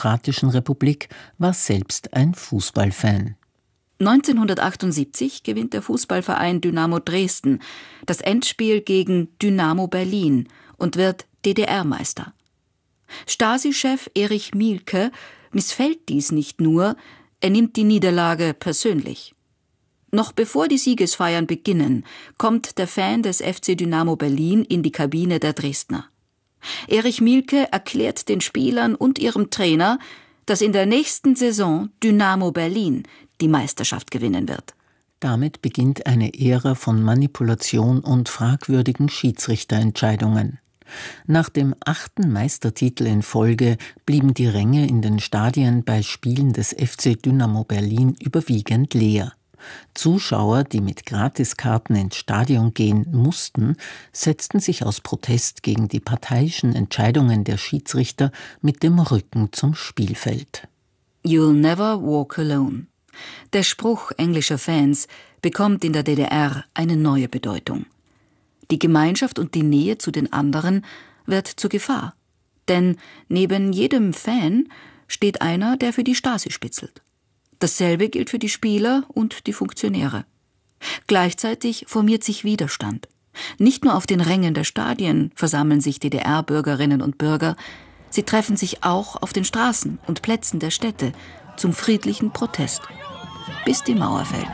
Demokratischen Republik, war selbst ein Fußballfan. 1978 gewinnt der Fußballverein Dynamo Dresden das Endspiel gegen Dynamo Berlin und wird DDR-Meister. Stasi-Chef Erich Mielke missfällt dies nicht nur, er nimmt die Niederlage persönlich. Noch bevor die Siegesfeiern beginnen, kommt der Fan des FC Dynamo Berlin in die Kabine der Dresdner. Erich Mielke erklärt den Spielern und ihrem Trainer, dass in der nächsten Saison Dynamo Berlin die Meisterschaft gewinnen wird. Damit beginnt eine Ära von Manipulation und fragwürdigen Schiedsrichterentscheidungen. Nach dem 8. Meistertitel in Folge blieben die Ränge in den Stadien bei Spielen des FC Dynamo Berlin überwiegend leer. Zuschauer, die mit Gratiskarten ins Stadion gehen mussten, setzten sich aus Protest gegen die parteiischen Entscheidungen der Schiedsrichter mit dem Rücken zum Spielfeld. You'll never walk alone. Der Spruch englischer Fans bekommt in der DDR eine neue Bedeutung. Die Gemeinschaft und die Nähe zu den anderen wird zur Gefahr. Denn neben jedem Fan steht einer, der für die Stasi spitzelt. Dasselbe gilt für die Spieler und die Funktionäre. Gleichzeitig formiert sich Widerstand. Nicht nur auf den Rängen der Stadien versammeln sich DDR-Bürgerinnen und Bürger, sie treffen sich auch auf den Straßen und Plätzen der Städte zum friedlichen Protest, bis die Mauer fällt.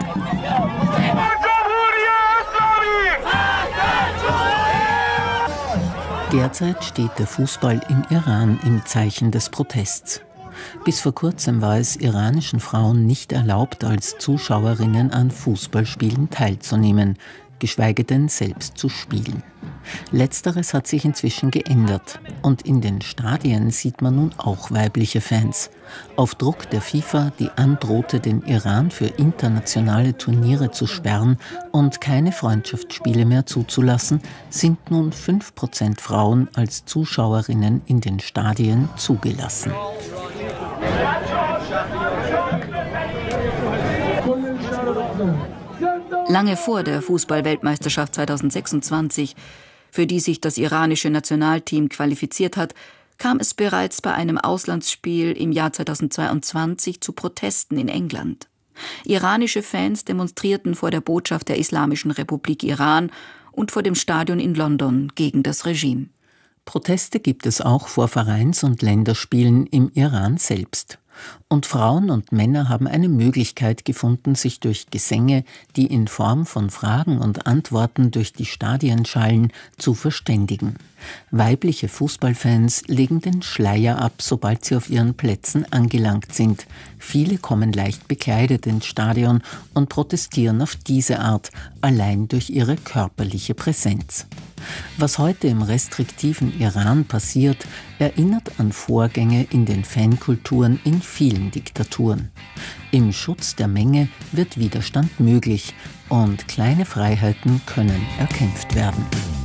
Derzeit steht der Fußball im Iran im Zeichen des Protests. Bis vor kurzem war es iranischen Frauen nicht erlaubt, als Zuschauerinnen an Fußballspielen teilzunehmen, geschweige denn selbst zu spielen. Letzteres hat sich inzwischen geändert und in den Stadien sieht man nun auch weibliche Fans. Auf Druck der FIFA, die androhte, den Iran für internationale Turniere zu sperren und keine Freundschaftsspiele mehr zuzulassen, sind nun 5% Frauen als Zuschauerinnen in den Stadien zugelassen. Lange vor der Fußball-Weltmeisterschaft 2026, für die sich das iranische Nationalteam qualifiziert hat, kam es bereits bei einem Auslandsspiel im Jahr 2022 zu Protesten in England. Iranische Fans demonstrierten vor der Botschaft der Islamischen Republik Iran und vor dem Stadion in London gegen das Regime. Proteste gibt es auch vor Vereins- und Länderspielen im Iran selbst. Und Frauen und Männer haben eine Möglichkeit gefunden, sich durch Gesänge, die in Form von Fragen und Antworten durch die Stadien schallen, zu verständigen. Weibliche Fußballfans legen den Schleier ab, sobald sie auf ihren Plätzen angelangt sind. Viele kommen leicht bekleidet ins Stadion und protestieren auf diese Art, allein durch ihre körperliche Präsenz. Was heute im restriktiven Iran passiert, erinnert an Vorgänge in den Fankulturen in vielen Diktaturen. Im Schutz der Menge wird Widerstand möglich und kleine Freiheiten können erkämpft werden.